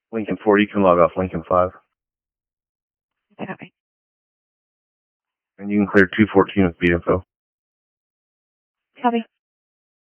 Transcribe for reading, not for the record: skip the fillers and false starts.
Lincoln 4, you can log off Lincoln 5. Copy. And you can clear 214 with beat info. Copy.